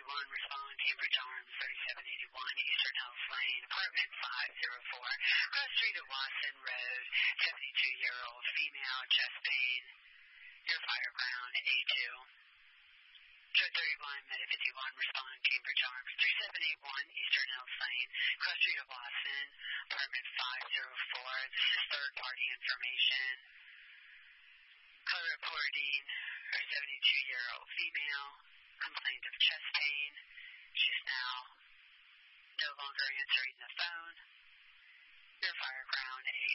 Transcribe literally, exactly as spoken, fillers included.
one, respond, Cambridge Arms, thirty-seven eighty-one, Eastern Hills Lane, apartment five oh four, Cross Street at Wasson Road, seventy-two-year-old female, chest pain, your fire ground, A two. Joe thirty-one, Meta fifty-one, respond, Cambridge Arms, thirty-seven eighty-one, Eastern Hills Lane, Cross Street at Wasson, apartment five oh four. This is third-party information. Call reporting her seventy-two-year-old female complained of chest pain. She's now no longer answering the phone. Your fire ground, A